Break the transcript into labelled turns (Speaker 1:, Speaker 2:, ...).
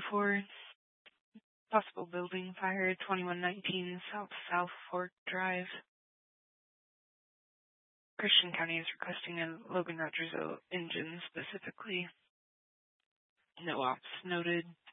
Speaker 1: 4, possible building fire, 2119 South Fork Drive. Christian County is requesting a Logan Rogers engine specifically. No ops noted.